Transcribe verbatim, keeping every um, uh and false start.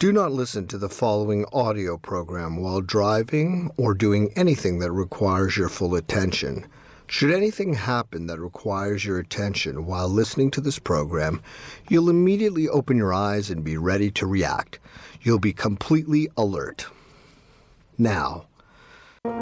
Do not listen to the following audio program while driving or doing anything that requires your full attention. Should anything happen that requires your attention while listening to this program, you'll immediately open your eyes and be ready to react. You'll be completely alert. Now,